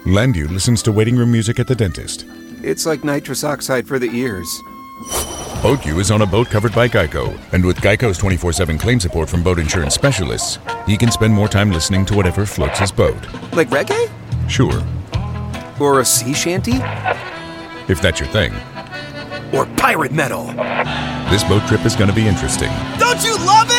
Landu listens to waiting room music at the dentist. It's like nitrous oxide for the ears. BoatU is on a boat covered by Geico, and with Geico's 24/7 claim support from boat insurance specialists, he can spend more time listening to whatever floats his boat. Like reggae? Sure. Or a sea shanty? If that's your thing. Or pirate metal? This boat trip is going to be interesting. Don't you love it?